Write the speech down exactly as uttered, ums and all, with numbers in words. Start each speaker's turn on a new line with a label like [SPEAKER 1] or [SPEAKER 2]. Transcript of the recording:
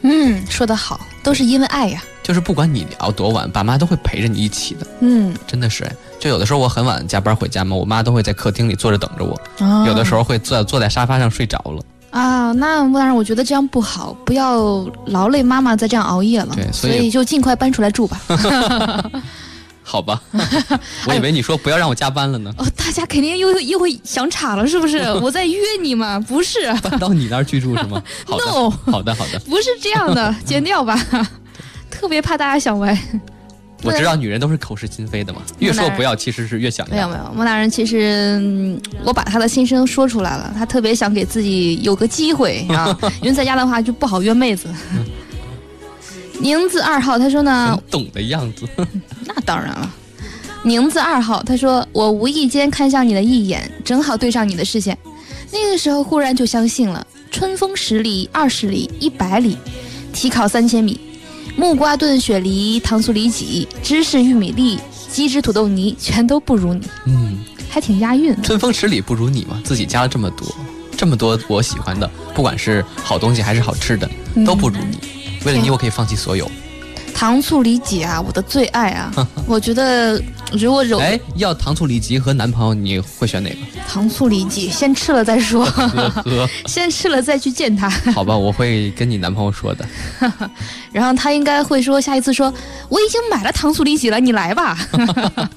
[SPEAKER 1] 嗯，说得好，都是因为爱呀。
[SPEAKER 2] 就是不管你聊多晚，爸妈都会陪着你一起的。
[SPEAKER 1] 嗯，
[SPEAKER 2] 真的是，就有的时候我很晚加班回家嘛，我妈都会在客厅里坐着等着我，
[SPEAKER 1] 哦、
[SPEAKER 2] 有的时候会坐坐在沙发上睡着了。
[SPEAKER 1] 啊，那当然，我觉得这样不好，不要劳累妈妈再这样熬夜了。
[SPEAKER 2] 对，所以,
[SPEAKER 1] 所以就尽快搬出来住吧。
[SPEAKER 2] 好吧，我以为你说不要让我加班了呢。
[SPEAKER 1] 哦，大家肯定又又会想岔了，是不是？我在约你嘛，不是
[SPEAKER 2] 搬到你那儿居住是吗？好的
[SPEAKER 1] No
[SPEAKER 2] 好的好的，
[SPEAKER 1] 不是这样的，剪掉吧。特别怕大家想歪。
[SPEAKER 2] 我知道女人都是口是心非的嘛，越说不要其实是越想要。
[SPEAKER 1] 没有没有，莫大人其实、嗯、我把他的心声说出来了，他特别想给自己有个机会啊，因为在家的话就不好约妹子。宁字二号他说呢，
[SPEAKER 2] 很懂的样子。
[SPEAKER 1] 那当然了。宁字二号他说，我无意间看向你的一眼，正好对上你的视线，那个时候忽然就相信了，春风十里二十里一百里，体考三千米，木瓜炖雪梨，糖醋里脊，芝士玉米粒，鸡汁土豆泥，全都不如你。
[SPEAKER 2] 嗯，
[SPEAKER 1] 还挺押韵的。
[SPEAKER 2] 春风十里不如你嘛，自己加了这么多这么多我喜欢的，不管是好东西还是好吃的、嗯、都不如你。为了你我可以放弃所有。
[SPEAKER 1] 糖醋里脊啊，我的最爱啊。我觉得如果有
[SPEAKER 2] 哎要糖醋里脊和男朋友，你会选哪个？
[SPEAKER 1] 糖醋里脊先吃了再说。
[SPEAKER 2] 呵呵
[SPEAKER 1] 先吃了再去见他。
[SPEAKER 2] 好吧，我会跟你男朋友说的。
[SPEAKER 1] 然后他应该会说，下一次说我已经买了糖醋里脊了，你来吧。